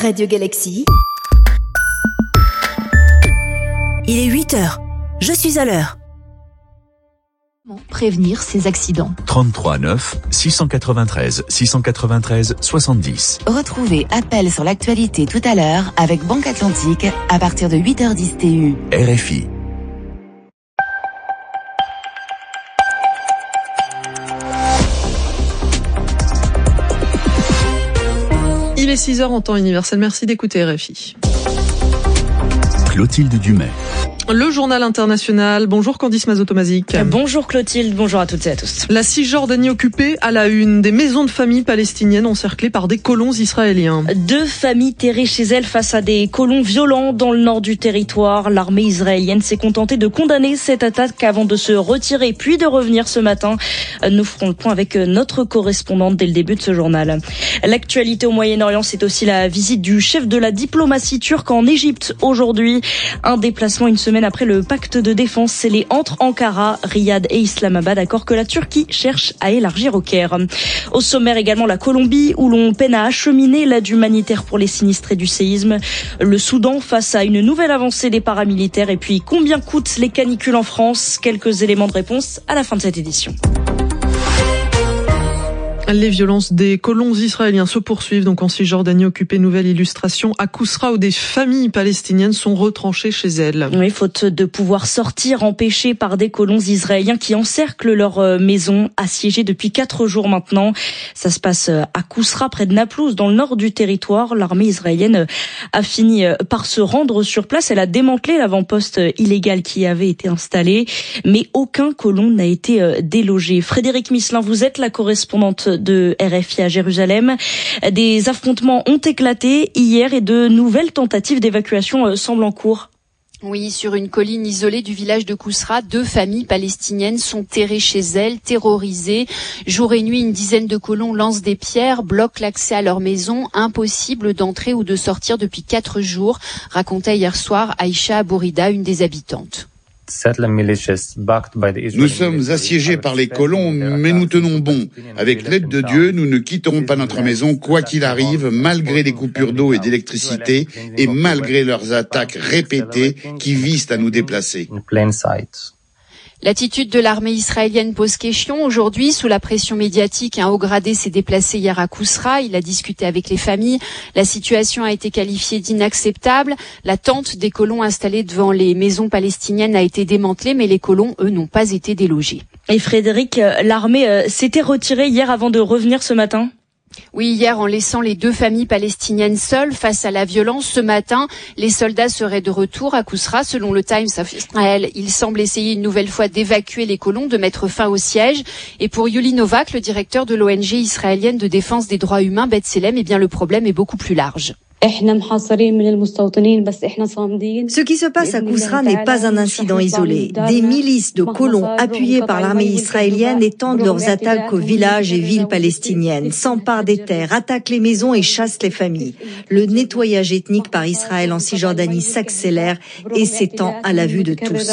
Radio Galaxy. Il est 8h. Je suis à l'heure. Prévenir ces accidents. 33 9 693 693 70. Retrouvez Appel sur l'actualité tout à l'heure avec Banque Atlantique à partir de 8h10 TU. RFI. Il est 6h en temps universel. Merci d'écouter RFI. Clotilde Dumais. Le journal international. Bonjour Candice Mazotomazik. Bonjour Clotilde, bonjour à toutes et à tous. La Cisjordanie occupée à la une. Des maisons de famille palestiniennes encerclées par des colons israéliens. 2 familles terrées chez elles face à des colons violents dans le nord du territoire. L'armée israélienne s'est contentée de condamner cette attaque avant de se retirer puis de revenir ce matin. Nous ferons le point avec notre correspondante dès le début de ce journal. L'actualité au Moyen-Orient, c'est aussi la visite du chef de la diplomatie turque en Égypte aujourd'hui. Un déplacement une semaine après le pacte de défense scellé entre Ankara, Riyad et Islamabad, accord que la Turquie cherche à élargir au Caire. Au sommaire également la Colombie, où l'on peine à acheminer l'aide humanitaire pour les sinistrés du séisme. Le Soudan face à une nouvelle avancée des paramilitaires. Et puis combien coûtent les canicules en France? Quelques éléments de réponse à la fin de cette édition. Les violences des colons israéliens se poursuivent donc en Cisjordanie occupée. Nouvelle illustration à Kousra où des familles palestiniennes sont retranchées chez elles. Oui, faute de pouvoir sortir, empêchées par des colons israéliens qui encerclent leur maison, assiégée depuis 4 jours maintenant. Ça se passe à Kousra, près de Naplouse, dans le nord du territoire. L'armée israélienne a fini par se rendre sur place. Elle a démantelé l'avant-poste illégal qui avait été installé, mais aucun colon n'a été délogé. Frédéric Misselin, vous êtes la correspondante de RFI à Jérusalem. Des affrontements ont éclaté hier et de nouvelles tentatives d'évacuation semblent en cours. Oui, sur une colline isolée du village de Kousra, 2 familles palestiniennes sont terrées chez elles, terrorisées. Jour et nuit, une dizaine de colons lancent des pierres, bloquent l'accès à leur maison. Impossible d'entrer ou de sortir depuis 4 jours, racontait hier soir Aïcha Abourida, une des habitantes. Nous sommes assiégés par les colons, mais nous tenons bon. Avec l'aide de Dieu, nous ne quitterons pas notre maison, quoi qu'il arrive, malgré les coupures d'eau et d'électricité, et malgré leurs attaques répétées qui visent à nous déplacer. L'attitude de l'armée israélienne pose question. Aujourd'hui, sous la pression médiatique, un haut gradé s'est déplacé hier à Kousra. Il a discuté avec les familles. La situation a été qualifiée d'inacceptable. La tente des colons installés devant les maisons palestiniennes a été démantelée, mais les colons, eux, n'ont pas été délogés. Et Frédéric, l'armée s'était retirée hier avant de revenir ce matin ? Oui, hier, en laissant les 2 familles palestiniennes seules face à la violence, ce matin, les soldats seraient de retour à Kousra. Selon le Times of Israel, ils semblent essayer une nouvelle fois d'évacuer les colons, de mettre fin au siège. Et pour Yuli Novak, le directeur de l'ONG israélienne de défense des droits humains, B'Tselem, eh bien, le problème est beaucoup plus large. Ce qui se passe à Kousra n'est pas un incident isolé. Des milices de colons appuyées par l'armée israélienne étendent leurs attaques aux villages et villes palestiniennes, s'emparent des terres, attaquent les maisons et chassent les familles. Le nettoyage ethnique par Israël en Cisjordanie s'accélère et s'étend à la vue de tous.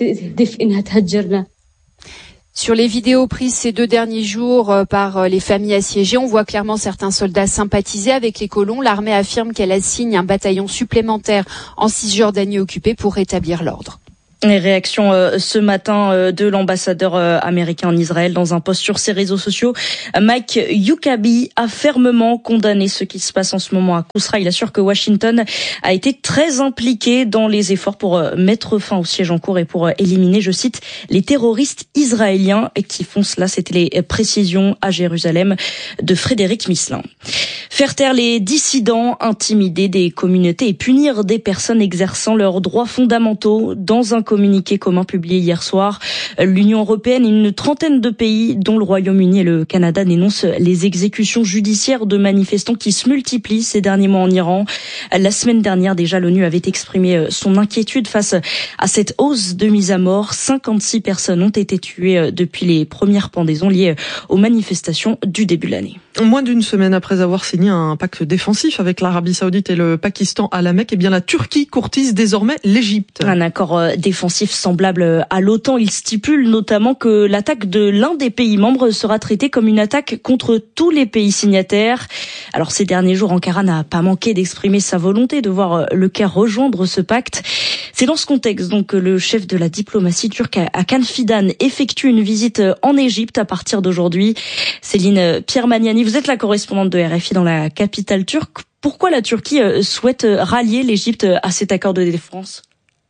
Sur les vidéos prises ces 2 derniers jours par les familles assiégées, on voit clairement certains soldats sympathiser avec les colons. L'armée affirme qu'elle assigne un bataillon supplémentaire en Cisjordanie occupée pour rétablir l'ordre. Les réactions ce matin de l'ambassadeur américain en Israël dans un post sur ses réseaux sociaux. Mike Huckabee a fermement condamné ce qui se passe en ce moment à Kousra. Il assure que Washington a été très impliqué dans les efforts pour mettre fin au siège en cours et pour éliminer, je cite, les terroristes israéliens qui font cela. C'était les précisions à Jérusalem de Frédéric Misselin. Faire taire les dissidents, intimider des communautés et punir des personnes exerçant leurs droits fondamentaux. Dans un communiqué commun publié hier soir, l'Union européenne et une trentaine de pays, dont le Royaume-Uni et le Canada, dénoncent les exécutions judiciaires de manifestants qui se multiplient ces derniers mois en Iran. La semaine dernière, déjà, l'ONU avait exprimé son inquiétude face à cette hausse de mise à mort. 56 personnes ont été tuées depuis les premières pendaisons liées aux manifestations du début de l'année. Moins d'une semaine après avoir signé un pacte défensif avec l'Arabie Saoudite et le Pakistan à la Mecque, la Turquie courtise désormais l'Égypte. Un accord défensif semblable à l'OTAN. Il stipule notamment que l'attaque de l'un des pays membres sera traitée comme une attaque contre tous les pays signataires. Alors ces derniers jours, Ankara n'a pas manqué d'exprimer sa volonté de voir le Caire rejoindre ce pacte. C'est dans ce contexte donc que le chef de la diplomatie turque Hakan Fidan effectue une visite en Égypte à partir d'aujourd'hui. Céline Pierre-Magnani, vous êtes la correspondante de RFI dans la capitale turque. Pourquoi la Turquie souhaite rallier l'Égypte à cet accord de défense ?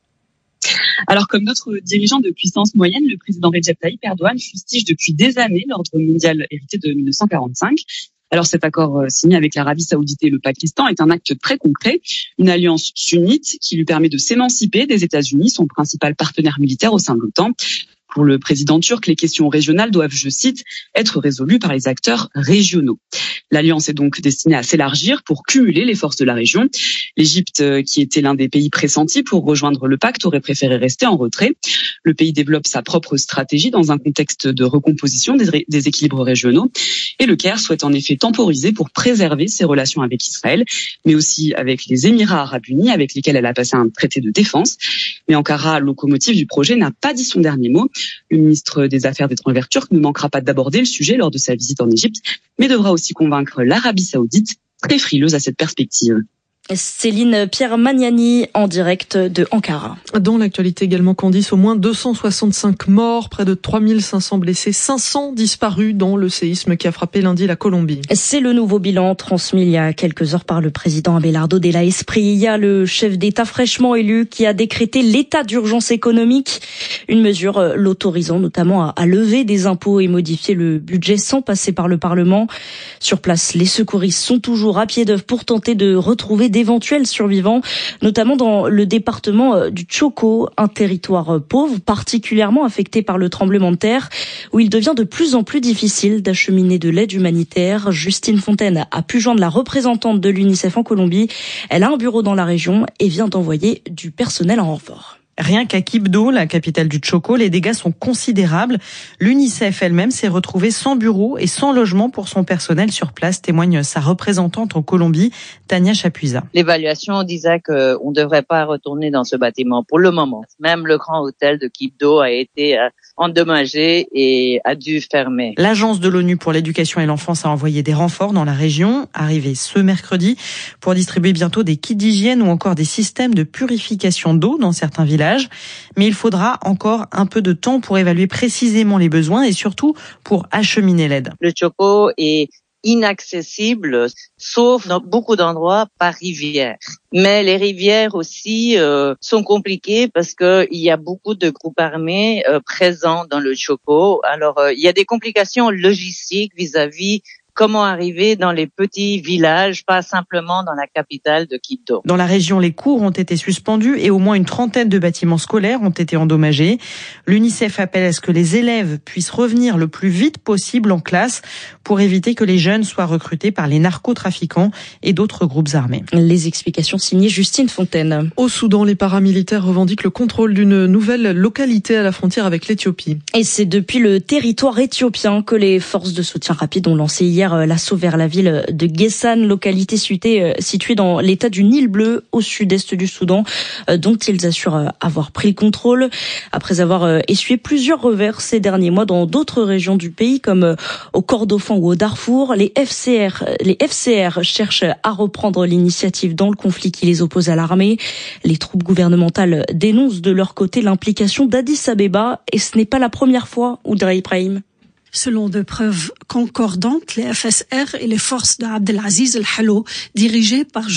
Alors, comme d'autres dirigeants de puissance moyenne, le président Recep Tayyip Erdogan fustige depuis des années l'ordre mondial hérité de 1945. Alors, cet accord signé avec l'Arabie Saoudite et le Pakistan est un acte très concret, une alliance sunnite qui lui permet de s'émanciper des États-Unis, son principal partenaire militaire au sein de l'OTAN. Pour le président turc, les questions régionales doivent, je cite, être résolues par les acteurs régionaux. L'alliance est donc destinée à s'élargir pour cumuler les forces de la région. L'Égypte, qui était l'un des pays pressentis pour rejoindre le pacte, aurait préféré rester en retrait. Le pays développe sa propre stratégie dans un contexte de recomposition des équilibres régionaux. Et le Caire souhaite en effet temporiser pour préserver ses relations avec Israël, mais aussi avec les Émirats arabes unis, avec lesquels elle a passé un traité de défense. Mais Ankara, locomotive du projet, n'a pas dit son dernier mot. Le ministre des Affaires étrangères turc ne manquera pas d'aborder le sujet lors de sa visite en Égypte, mais devra aussi convaincre l'Arabie Saoudite, très frileuse à cette perspective. Céline Pierre-Magnani en direct de Ankara. Dans l'actualité également, Candice, au moins 265 morts, près de 3500 blessés, 500 disparus dans le séisme qui a frappé lundi la Colombie. C'est le nouveau bilan transmis il y a quelques heures par le président Abelardo de la Espriella, le chef d'État fraîchement élu qui a décrété l'état d'urgence économique, une mesure l'autorisant notamment à lever des impôts et modifier le budget sans passer par le Parlement. Sur place, les secouristes sont toujours à pied d'œuvre pour tenter de retrouver d'éventuels survivants, notamment dans le département du Chocó, un territoire pauvre, particulièrement affecté par le tremblement de terre, où il devient de plus en plus difficile d'acheminer de l'aide humanitaire. Justine Fontaine a pu joindre la représentante de l'UNICEF en Colombie. Elle a un bureau dans la région et vient d'envoyer du personnel en renfort. Rien qu'à Quibdó, la capitale du Chocó, les dégâts sont considérables. L'UNICEF elle-même s'est retrouvée sans bureau et sans logement pour son personnel sur place, témoigne sa représentante en Colombie, Tania Chapuisa. L'évaluation disait qu'on ne devrait pas retourner dans ce bâtiment pour le moment. Même le grand hôtel de Quibdó a été endommagé et a dû fermer. L'agence de l'ONU pour l'éducation et l'enfance a envoyé des renforts dans la région, arrivés ce mercredi, pour distribuer bientôt des kits d'hygiène ou encore des systèmes de purification d'eau dans certains villages. Mais il faudra encore un peu de temps pour évaluer précisément les besoins et surtout pour acheminer l'aide. Le Chocó est inaccessible, sauf dans beaucoup d'endroits par rivière. Mais les rivières aussi sont compliquées parce que il y a beaucoup de groupes armés présents dans le Chocó. Alors il y a des complications logistiques vis-à-vis comment arriver dans les petits villages, pas simplement dans la capitale de Quibdó. Dans la région, les cours ont été suspendus et au moins une trentaine de bâtiments scolaires ont été endommagés. L'UNICEF appelle à ce que les élèves puissent revenir le plus vite possible en classe pour éviter que les jeunes soient recrutés par les narcotrafiquants et d'autres groupes armés. Les explications signées Justine Fontaine. Au Soudan, les paramilitaires revendiquent le contrôle d'une nouvelle localité à la frontière avec l'Éthiopie. Et c'est depuis le territoire éthiopien que les forces de soutien rapide ont lancé hier l'assaut vers la ville de Guessan, localité située dans l'état du Nil bleu au sud-est du Soudan, dont ils assurent avoir pris le contrôle. Après avoir essuyé plusieurs revers ces derniers mois dans d'autres régions du pays, comme au Kordofan ou au Darfour, les FCR cherchent à reprendre l'initiative dans le conflit qui les oppose à l'armée. Les troupes gouvernementales dénoncent de leur côté l'implication d'Addis Abeba, et ce n'est pas la première fois, Oudra Ibrahim. Selon des preuves concordantes, les FSR et les forces d'Abdelaziz El-Hallo, dirigées par